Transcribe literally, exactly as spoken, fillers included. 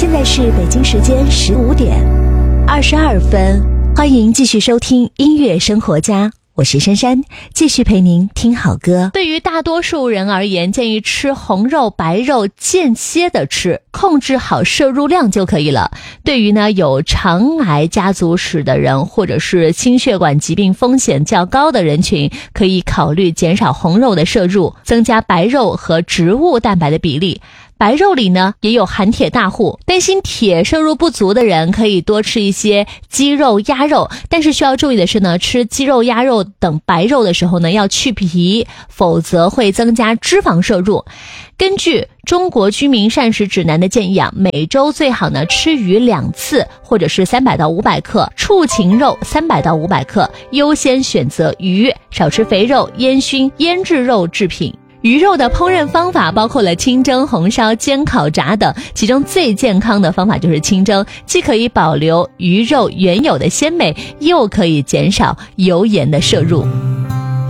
现在是北京时间十五点二十二分，欢迎继续收听音乐生活家，我是珊珊，继续陪您听好歌。 对于大多数人而言，建议吃红肉白肉间歇的吃，控制好摄入量就可以了。对于呢有肠癌家族史的人，或者是心血管疾病风险较高的人群，可以考虑减少红肉的摄入，增加白肉和植物蛋白的比例。白肉里呢也有含铁大户，担心铁摄入不足的人可以多吃一些鸡肉、鸭肉，但是需要注意的是呢，吃鸡肉、鸭肉等白肉的时候呢要去皮，否则会增加脂肪摄入。根据中国居民膳食指南的建议啊，每周最好呢吃鱼两次，或者是三百到五百克，畜禽肉三百到五百克，优先选择鱼，少吃肥肉、烟熏、腌制肉制品。鱼肉的烹饪方法包括了清蒸、红烧、煎、烤、炸等，其中最健康的方法就是清蒸，既可以保留鱼肉原有的鲜美，又可以减少油盐的摄入。